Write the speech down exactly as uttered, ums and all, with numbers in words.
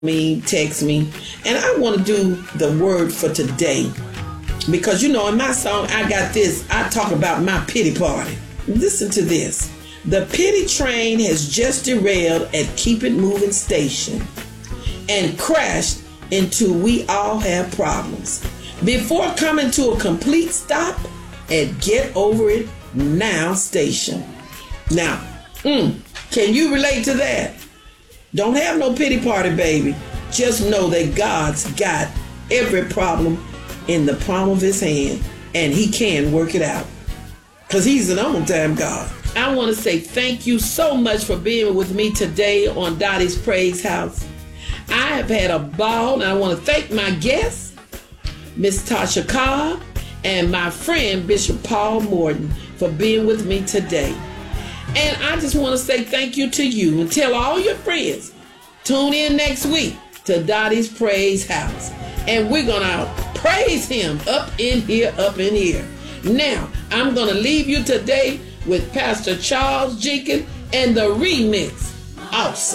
me, text me, and I want to do the word for today because, you know, in my song, I got this. I talk about my pity party. Listen to this. The pity train has just derailed at Keep It Moving station and crashed into We All Have Problems before coming to a complete stop at Get Over It Now station. Now, mm, can you relate to that? Don't have no pity party, baby. Just know that God's got every problem in the palm of his hand, and he can work it out because he's an on-time God. I want to say thank you so much for being with me today on Dottie's Praise House. I have had a ball, and I want to thank my guest, Miss Tasha Cobb, and my friend, Bishop Paul Morton, for being with me today. And I just want to say thank you to you and tell all your friends, tune in next week to Dottie's Praise House. And we're going to praise him up in here, up in here. Now, I'm going to leave you today with Pastor Charles Jenkins and the remix. Awesome.